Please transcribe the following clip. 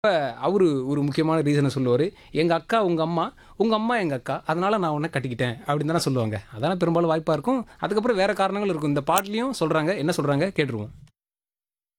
அவரு ஒரு முக்கியமான ரீசன சொல்லுவாரு. "எங்க அக்கா உங்க அம்மா, உங்க அம்மா எங்க அக்கா. அதனால நான் உன்ன கட்டிக்கிட்டேன்." அப்படின்னு தானே சொல்லுவாங்க. அதானே பெரும்பாலும் வாய்ப்பா இருக்கும். அதுக்கப்புறம் வேற காரணங்கள் இருக்கும். இந்த பாட்டுலயும் சொல்றாங்க. என்ன சொல்றாங்க கேட்டுருவோம்.